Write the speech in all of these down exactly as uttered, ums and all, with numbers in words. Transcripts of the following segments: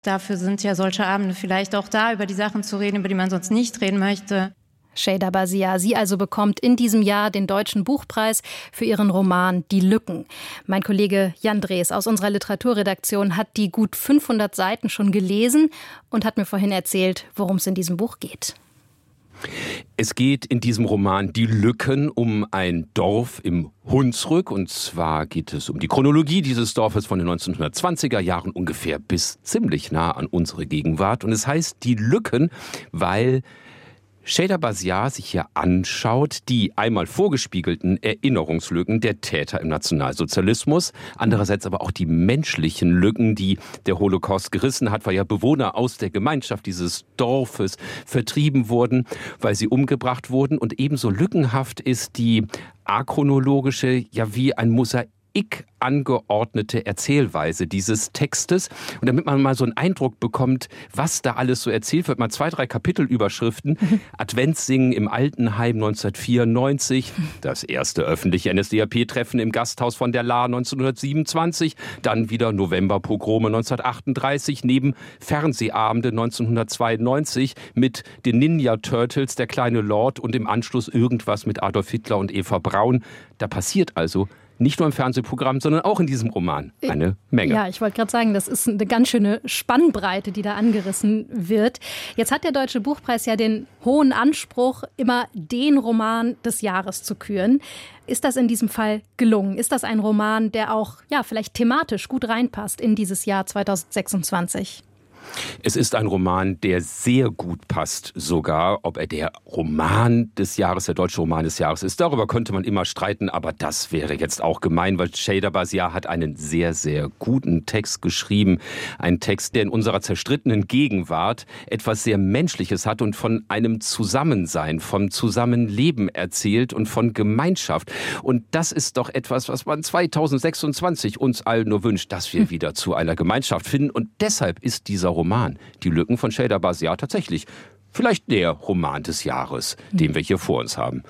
Dafür sind ja solche Abende vielleicht auch da, über die Sachen zu reden, über die man sonst nicht reden möchte. Şeyda Bazia, sie also bekommt in diesem Jahr den Deutschen Buchpreis für ihren Roman Die Lücken. Mein Kollege Jan Drees aus unserer Literaturredaktion hat die gut fünfhundert Seiten schon gelesen und hat mir vorhin erzählt, worum es in diesem Buch geht. Es geht in diesem Roman Die Lücken um ein Dorf im Hunsrück. Und zwar geht es um die Chronologie dieses Dorfes von den neunzehnhundertzwanziger Jahren ungefähr bis ziemlich nah an unsere Gegenwart. Und es heißt Die Lücken, weil Şeyda Bazia sich hier anschaut, die einmal vorgespiegelten Erinnerungslücken der Täter im Nationalsozialismus, andererseits aber auch die menschlichen Lücken, die der Holocaust gerissen hat, weil ja Bewohner aus der Gemeinschaft dieses Dorfes vertrieben wurden, weil sie umgebracht wurden. Und ebenso lückenhaft ist die achronologische, ja wie ein Mosaik angeordnete Erzählweise dieses Textes. Und damit man mal so einen Eindruck bekommt, was da alles so erzählt wird, mal zwei, drei Kapitelüberschriften. Mhm. Adventssingen im Altenheim neunzehnhundertvierundneunzig, das erste öffentliche N S D A P-Treffen im Gasthaus von der Lahr neunzehnhundertsiebenundzwanzig, dann wieder Novemberpogrome neunzehnhundertachtunddreißig, neben Fernsehabende neunzehnhundertzweiundneunzig mit den Ninja Turtles, der kleine Lord und im Anschluss irgendwas mit Adolf Hitler und Eva Braun. Da passiert also nicht nur im Fernsehprogramm, sondern auch in diesem Roman eine Menge. Ja, ich wollte gerade sagen, das ist eine ganz schöne Spannbreite, die da angerissen wird. Jetzt hat der Deutsche Buchpreis ja den hohen Anspruch, immer den Roman des Jahres zu küren. Ist das in diesem Fall gelungen? Ist das ein Roman, der auch ja vielleicht thematisch gut reinpasst in dieses Jahr zweitausendsechsundzwanzig? Es ist ein Roman, der sehr gut passt, sogar ob er der Roman des Jahres, der deutsche Roman des Jahres ist. Darüber könnte man immer streiten, aber das wäre jetzt auch gemein, weil Şeyda Bazia hat einen sehr, sehr guten Text geschrieben. Ein Text, der in unserer zerstrittenen Gegenwart etwas sehr Menschliches hat und von einem Zusammensein, vom Zusammenleben erzählt und von Gemeinschaft. Und das ist doch etwas, was man zweitausendsechsundzwanzig uns allen nur wünscht, dass wir wieder zu einer Gemeinschaft finden. Und deshalb ist dieser Roman, Die Lücken von Şeyda Bazia, tatsächlich vielleicht der Roman des Jahres, den wir hier vor uns haben.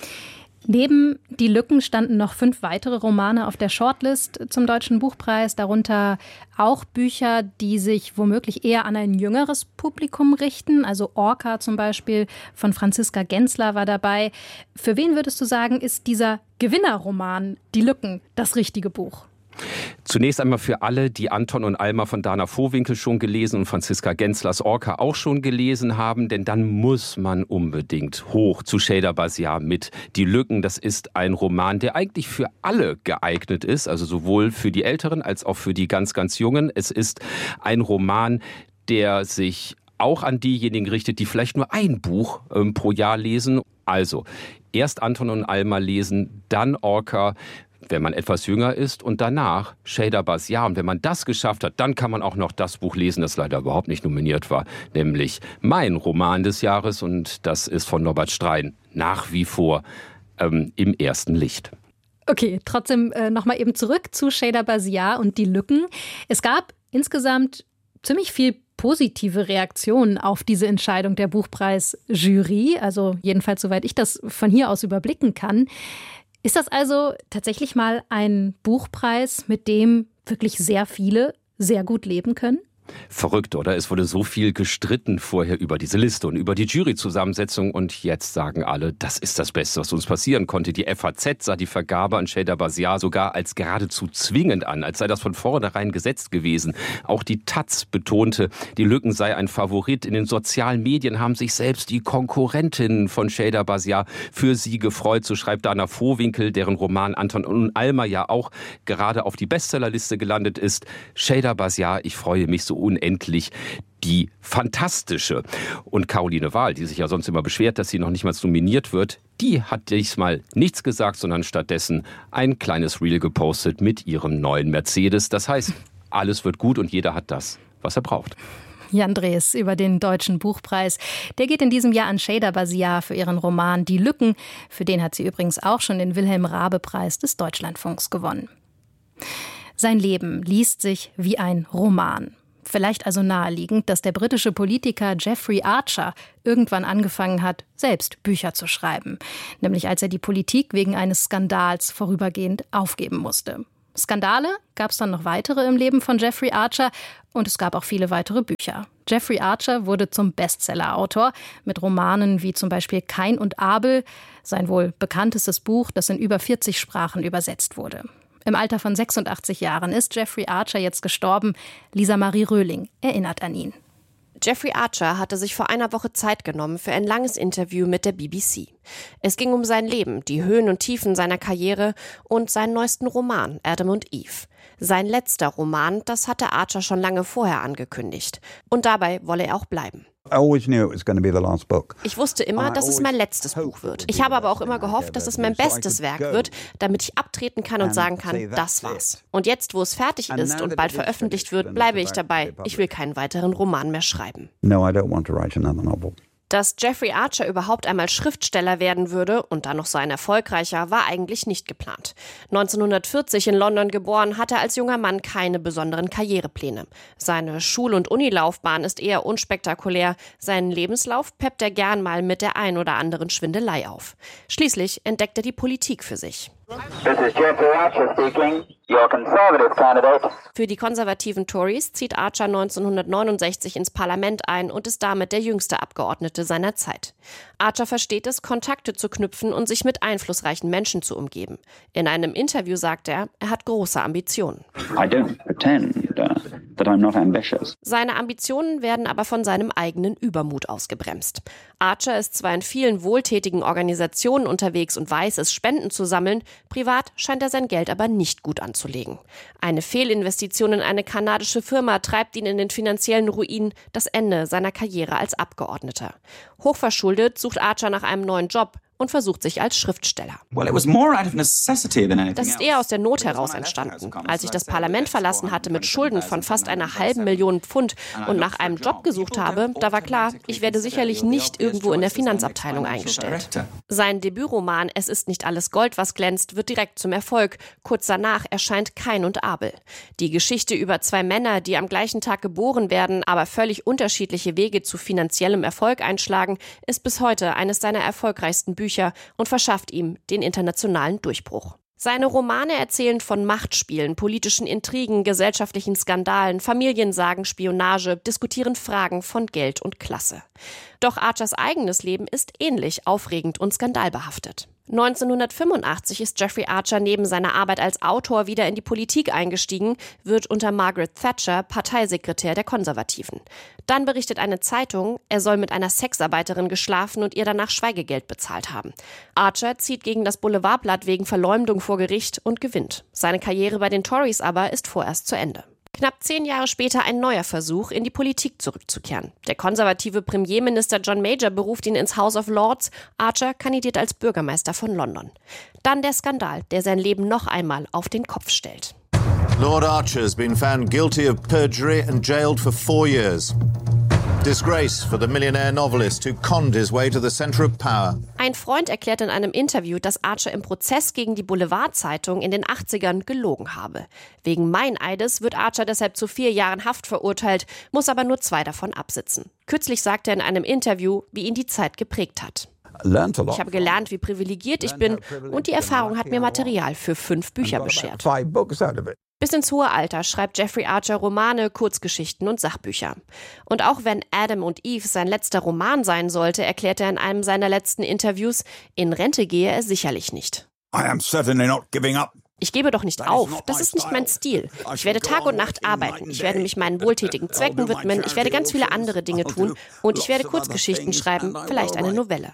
Neben Die Lücken standen noch fünf weitere Romane auf der Shortlist zum Deutschen Buchpreis, darunter auch Bücher, die sich womöglich eher an ein jüngeres Publikum richten. Also Orca zum Beispiel von Franziska Gensler war dabei. Für wen würdest du sagen, ist dieser Gewinnerroman Die Lücken das richtige Buch? Zunächst einmal für alle, die Anton und Alma von Dana Vohwinkel schon gelesen und Franziska Genslers Orca auch schon gelesen haben, denn dann muss man unbedingt hoch zu Şeyda Bazia mit Die Lücken. Das ist ein Roman, der eigentlich für alle geeignet ist, also sowohl für die Älteren als auch für die ganz, ganz Jungen. Es ist ein Roman, der sich auch an diejenigen richtet, die vielleicht nur ein Buch ähm, pro Jahr lesen. Also erst Anton und Alma lesen, dann Orca, wenn man etwas jünger ist, und danach Şeyda Bazia. Und wenn man das geschafft hat, dann kann man auch noch das Buch lesen, das leider überhaupt nicht nominiert war, nämlich mein Roman des Jahres, und das ist von Norbert Strein nach wie vor ähm, im ersten Licht. Okay, trotzdem äh, nochmal eben zurück zu Şeyda Bazia und Die Lücken. Es gab insgesamt ziemlich viel positive Reaktionen auf diese Entscheidung der Buchpreisjury, also jedenfalls soweit ich das von hier aus überblicken kann. Ist das also tatsächlich mal ein Buchpreis, mit dem wirklich sehr viele sehr gut leben können? Verrückt, oder? Es wurde so viel gestritten vorher über diese Liste und über die Juryzusammensetzung, und jetzt sagen alle, das ist das Beste, was uns passieren konnte. Die F A Z sah die Vergabe an Şeyda Bazia sogar als geradezu zwingend an, als sei das von vornherein gesetzt gewesen. Auch die Taz betonte, Die Lücken sei ein Favorit. In den sozialen Medien haben sich selbst die Konkurrentinnen von Şeyda Bazia für sie gefreut. So schreibt Dana Vohwinkel, deren Roman Anton und Alma ja auch gerade auf die Bestsellerliste gelandet ist. Şeyda Bazia, ich freue mich so unendlich, die fantastische. Und Caroline Wahl, die sich ja sonst immer beschwert, dass sie noch nicht mal nominiert wird, die hat diesmal nichts gesagt, sondern stattdessen ein kleines Reel gepostet mit ihrem neuen Mercedes. Das heißt, alles wird gut und jeder hat das, was er braucht. Jan Drees über den Deutschen Buchpreis. Der geht in diesem Jahr an Şeyda Bazia für ihren Roman Die Lücken. Für den hat sie übrigens auch schon den Wilhelm-Raabe-Preis des Deutschlandfunks gewonnen. Sein Leben liest sich wie ein Roman. Vielleicht also naheliegend, dass der britische Politiker Jeffrey Archer irgendwann angefangen hat, selbst Bücher zu schreiben. Nämlich als er die Politik wegen eines Skandals vorübergehend aufgeben musste. Skandale gab es dann noch weitere im Leben von Jeffrey Archer und es gab auch viele weitere Bücher. Jeffrey Archer wurde zum Bestseller-Autor mit Romanen wie zum Beispiel Kain und Abel, sein wohl bekanntestes Buch, das in über vierzig Sprachen übersetzt wurde. Im Alter von sechsundachtzig Jahren ist Jeffrey Archer jetzt gestorben. Lisa Marie Röhling erinnert an ihn. Jeffrey Archer hatte sich vor einer Woche Zeit genommen für ein langes Interview mit der B B C. Es ging um sein Leben, die Höhen und Tiefen seiner Karriere und seinen neuesten Roman Adam und Eve. Sein letzter Roman, das hatte Archer schon lange vorher angekündigt. Und dabei wolle er auch bleiben. Ich wusste immer, dass es mein letztes Buch wird. Ich habe aber auch immer gehofft, dass es mein bestes Werk wird, damit ich abtreten kann und sagen kann, das war's. Und jetzt, wo es fertig ist und bald veröffentlicht wird, bleibe ich dabei. Ich will keinen weiteren Roman mehr schreiben. Dass Jeffrey Archer überhaupt einmal Schriftsteller werden würde und dann noch so ein erfolgreicher, war eigentlich nicht geplant. neunzehnhundertvierzig in London geboren, hatte er als junger Mann keine besonderen Karrierepläne. Seine Schul- und Unilaufbahn ist eher unspektakulär. Seinen Lebenslauf peppt er gern mal mit der ein oder anderen Schwindelei auf. Schließlich entdeckt er die Politik für sich. This is Jeffrey Archer speaking, your conservative candidate. Für die konservativen Tories zieht Archer neunzehnhundertneunundsechzig ins Parlament ein und ist damit der jüngste Abgeordnete seiner Zeit. Archer versteht es, Kontakte zu knüpfen und sich mit einflussreichen Menschen zu umgeben. In einem Interview sagt er, er hat große Ambitionen. I don't pretend uh, that I'm not ambitious. Seine Ambitionen werden aber von seinem eigenen Übermut ausgebremst. Archer ist zwar in vielen wohltätigen Organisationen unterwegs und weiß es, Spenden zu sammeln, privat scheint er sein Geld aber nicht gut anzulegen. Eine Fehlinvestition in eine kanadische Firma treibt ihn in den finanziellen Ruin, das Ende seiner Karriere als Abgeordneter. Hochverschuldet sucht Archer nach einem neuen Job und versucht sich als Schriftsteller. Das ist eher aus der Not heraus entstanden. Als ich das Parlament verlassen hatte mit Schulden von fast einer halben Million Pfund und nach einem Job gesucht habe, da war klar, ich werde sicherlich nicht irgendwo in der Finanzabteilung eingestellt. Sein Debütroman Es ist nicht alles Gold, was glänzt, wird direkt zum Erfolg. Kurz danach erscheint Kain und Abel. Die Geschichte über zwei Männer, die am gleichen Tag geboren werden, aber völlig unterschiedliche Wege zu finanziellem Erfolg einschlagen, ist bis heute eines seiner erfolgreichsten Bücher und verschafft ihm den internationalen Durchbruch. Seine Romane erzählen von Machtspielen, politischen Intrigen, gesellschaftlichen Skandalen, Familiensagen, Spionage, diskutieren Fragen von Geld und Klasse. Doch Archers eigenes Leben ist ähnlich aufregend und skandalbehaftet. neunzehnhundertfünfundachtzig ist Jeffrey Archer neben seiner Arbeit als Autor wieder in die Politik eingestiegen, wird unter Margaret Thatcher Parteisekretär der Konservativen. Dann berichtet eine Zeitung, er soll mit einer Sexarbeiterin geschlafen und ihr danach Schweigegeld bezahlt haben. Archer zieht gegen das Boulevardblatt wegen Verleumdung vor Gericht und gewinnt. Seine Karriere bei den Tories aber ist vorerst zu Ende. Knapp zehn Jahre später ein neuer Versuch, in die Politik zurückzukehren. Der konservative Premierminister John Major beruft ihn ins House of Lords. Archer kandidiert als Bürgermeister von London. Dann der Skandal, der sein Leben noch einmal auf den Kopf stellt. Lord Archer has been found guilty of perjury and jailed for four years. Disgrace for the millionaire novelist who conned his way to the center of power. Ein Freund erklärt in einem Interview, dass Archer im Prozess gegen die Boulevard-Zeitung in den achtzigern gelogen habe. Wegen Meineides wird Archer deshalb zu vier Jahren Haft verurteilt, muss aber nur zwei davon absitzen. Kürzlich sagte er in einem Interview, wie ihn die Zeit geprägt hat. Ich habe gelernt, wie privilegiert ich bin, und die Erfahrung hat mir Material für fünf Bücher beschert. Bis ins hohe Alter schreibt Jeffrey Archer Romane, Kurzgeschichten und Sachbücher. Und auch wenn Adam und Eve sein letzter Roman sein sollte, erklärt er in einem seiner letzten Interviews, in Rente gehe er sicherlich nicht. I am certainly not giving up. Ich gebe doch nicht auf, das ist nicht mein Stil. Ich werde Tag und Nacht arbeiten, ich werde mich meinen wohltätigen Zwecken widmen, ich werde ganz viele andere Dinge tun und ich werde Kurzgeschichten schreiben, vielleicht eine Novelle.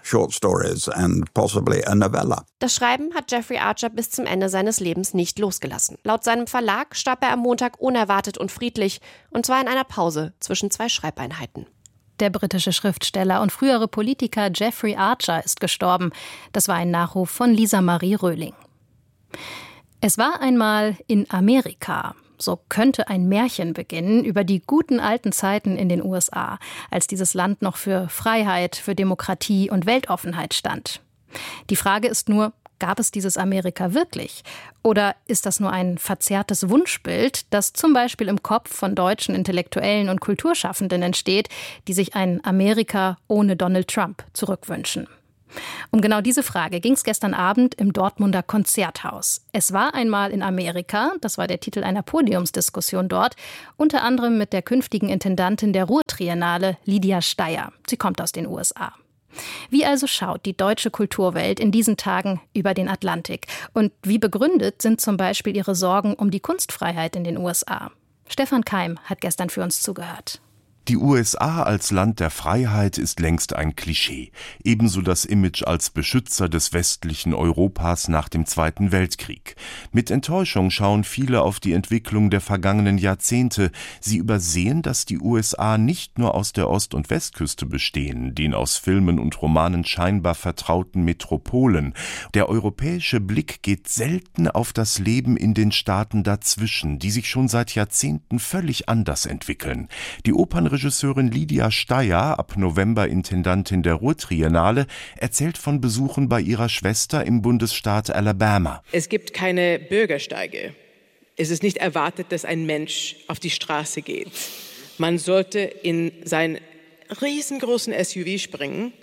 Das Schreiben hat Jeffrey Archer bis zum Ende seines Lebens nicht losgelassen. Laut seinem Verlag starb er am Montag unerwartet und friedlich, und zwar in einer Pause zwischen zwei Schreibeinheiten. Der britische Schriftsteller und frühere Politiker Jeffrey Archer ist gestorben. Das war ein Nachruf von Lisa Marie Röhling. Es war einmal in Amerika. So könnte ein Märchen beginnen über die guten alten Zeiten in den U S A, als dieses Land noch für Freiheit, für Demokratie und Weltoffenheit stand. Die Frage ist nur, gab es dieses Amerika wirklich? Oder ist das nur ein verzerrtes Wunschbild, das zum Beispiel im Kopf von deutschen Intellektuellen und Kulturschaffenden entsteht, die sich ein Amerika ohne Donald Trump zurückwünschen? Um genau diese Frage ging es gestern Abend im Dortmunder Konzerthaus. Es war einmal in Amerika, das war der Titel einer Podiumsdiskussion dort, unter anderem mit der künftigen Intendantin der Ruhr-Triennale, Lydia Steyer. Sie kommt aus den U S A. Wie also schaut die deutsche Kulturwelt in diesen Tagen über den Atlantik? Und wie begründet sind zum Beispiel ihre Sorgen um die Kunstfreiheit in den U S A? Stefan Keim hat gestern für uns zugehört. Die U S A als Land der Freiheit ist längst ein Klischee. Ebenso das Image als Beschützer des westlichen Europas nach dem Zweiten Weltkrieg. Mit Enttäuschung schauen viele auf die Entwicklung der vergangenen Jahrzehnte. Sie übersehen, dass die U S A nicht nur aus der Ost- und Westküste bestehen, den aus Filmen und Romanen scheinbar vertrauten Metropolen. Der europäische Blick geht selten auf das Leben in den Staaten dazwischen, die sich schon seit Jahrzehnten völlig anders entwickeln. Die Opern Regisseurin Lydia Steyer, ab November Intendantin der Ruhr-Triennale, erzählt von Besuchen bei ihrer Schwester im Bundesstaat Alabama. Es gibt keine Bürgersteige. Es ist nicht erwartet, dass ein Mensch auf die Straße geht. Man sollte in seinen riesengroßen S U V springen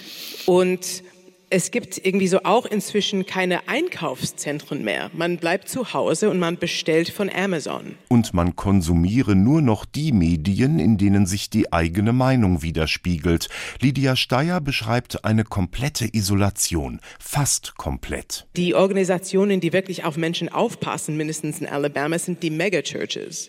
und es gibt irgendwie so auch inzwischen keine Einkaufszentren mehr. Man bleibt zu Hause und man bestellt von Amazon. Und man konsumiere nur noch die Medien, in denen sich die eigene Meinung widerspiegelt. Lydia Steyer beschreibt eine komplette Isolation, fast komplett. Die Organisationen, die wirklich auf Menschen aufpassen, mindestens in Alabama, sind die Megachurches.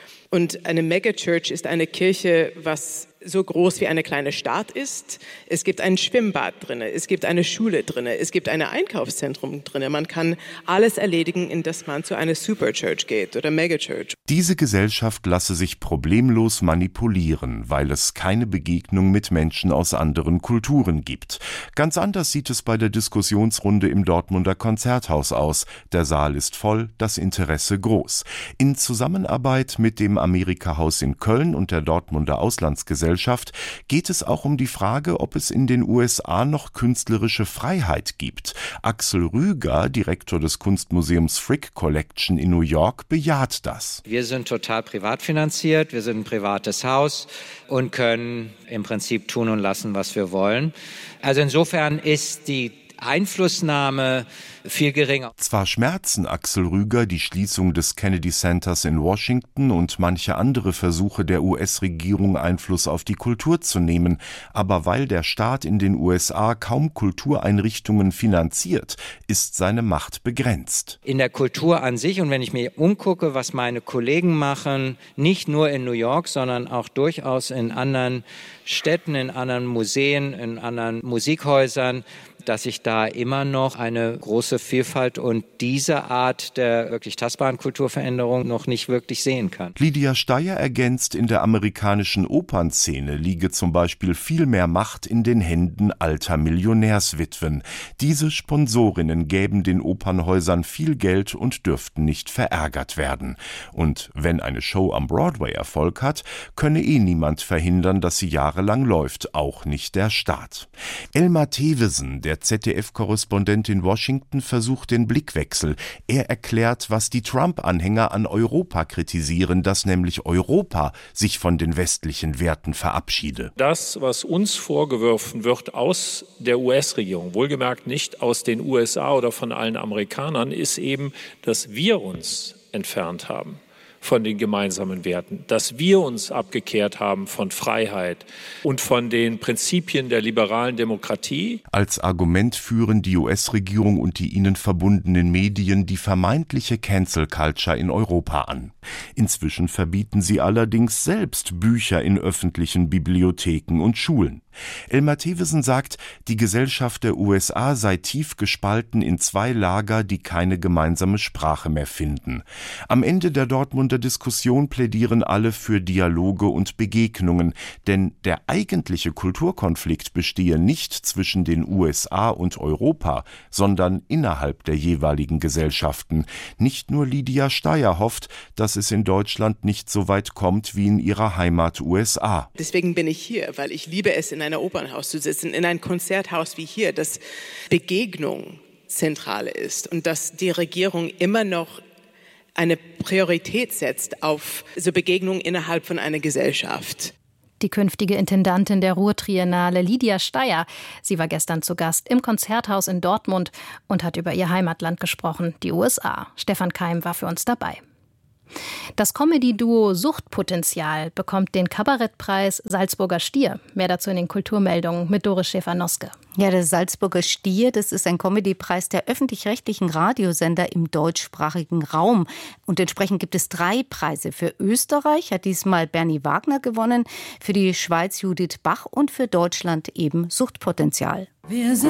Und eine Megachurch ist eine Kirche, was so groß wie eine kleine Stadt ist. Es gibt ein Schwimmbad drin, es gibt eine Schule drin, es gibt ein Einkaufszentrum drin. Man kann alles erledigen, in das man zu einer Superchurch geht oder Megachurch. Diese Gesellschaft lasse sich problemlos manipulieren, weil es keine Begegnung mit Menschen aus anderen Kulturen gibt. Ganz anders sieht es bei der Diskussionsrunde im Dortmunder Konzerthaus aus. Der Saal ist voll, das Interesse groß. In Zusammenarbeit mit dem Amerika-Haus in Köln und der Dortmunder Auslandsgesellschaft geht es auch um die Frage, ob es in den U S A noch künstlerische Freiheit gibt. Axel Rüger, Direktor des Kunstmuseums Frick Collection in New York, bejaht das. Wir sind total privat finanziert, wir sind ein privates Haus und können im Prinzip tun und lassen, was wir wollen. Also insofern ist die Einflussnahme viel geringer. Zwar schmerzen Axel Rüger die Schließung des Kennedy Centers in Washington und manche andere Versuche der U S-Regierung, Einfluss auf die Kultur zu nehmen, aber weil der Staat in den U S A kaum Kultureinrichtungen finanziert, ist seine Macht begrenzt. In der Kultur an sich, und wenn ich mir umgucke, was meine Kollegen machen, nicht nur in New York, sondern auch durchaus in anderen Städten, in anderen Museen, in anderen Musikhäusern, dass ich da immer noch eine große Vielfalt und diese Art der wirklich tastbaren Kulturveränderung noch nicht wirklich sehen kann. Lydia Steyer ergänzt, in der amerikanischen Opernszene liege zum Beispiel viel mehr Macht in den Händen alter Millionärswitwen. Diese Sponsorinnen gäben den Opernhäusern viel Geld und dürften nicht verärgert werden. Und wenn eine Show am Broadway Erfolg hat, könne eh niemand verhindern, dass sie jahrelang läuft, auch nicht der Staat. Elmar Thewesen, der Z D F-Korrespondent in Washington, versucht den Blickwechsel. Er erklärt, was die Trump-Anhänger an Europa kritisieren, dass nämlich Europa sich von den westlichen Werten verabschiede. Das, was uns vorgeworfen wird aus der U S-Regierung, wohlgemerkt nicht aus den U S A oder von allen Amerikanern, ist eben, dass wir uns entfernt haben von den gemeinsamen Werten, dass wir uns abgekehrt haben von Freiheit und von den Prinzipien der liberalen Demokratie. Als Argument führen die U S-Regierung und die ihnen verbundenen Medien die vermeintliche Cancel Culture in Europa an. Inzwischen verbieten sie allerdings selbst Bücher in öffentlichen Bibliotheken und Schulen. Elmar Thewesen sagt, die Gesellschaft der U S A sei tief gespalten in zwei Lager, die keine gemeinsame Sprache mehr finden. Am Ende der Dortmunder Diskussion plädieren alle für Dialoge und Begegnungen, denn der eigentliche Kulturkonflikt bestehe nicht zwischen den U S A und Europa, sondern innerhalb der jeweiligen Gesellschaften. Nicht nur Lydia Steyer hofft, dass es in Deutschland nicht so weit kommt wie in ihrer Heimat U S A. Deswegen bin ich hier, weil ich liebe es, in einem Opernhaus zu sitzen, in einem Konzerthaus wie hier, das Begegnung zentrale ist und dass die Regierung immer noch eine Priorität setzt auf so Begegnungen innerhalb von einer Gesellschaft. die künftige Intendantin der Ruhr-Triennale Lydia Steyer. Sie war gestern zu Gast im Konzerthaus in Dortmund und hat über ihr Heimatland gesprochen, die U S A. Stefan Keim war für uns dabei. Das Comedy-Duo Suchtpotenzial bekommt den Kabarettpreis Salzburger Stier. Mehr dazu in den Kulturmeldungen mit Doris Schäfer-Noske. Ja, der Salzburger Stier, das ist ein Comedy-Preis der öffentlich-rechtlichen Radiosender im deutschsprachigen Raum. Und entsprechend gibt es drei Preise. Für Österreich hat diesmal Bernie Wagner gewonnen, für die Schweiz Judith Bach und für Deutschland eben Suchtpotenzial. Wir sind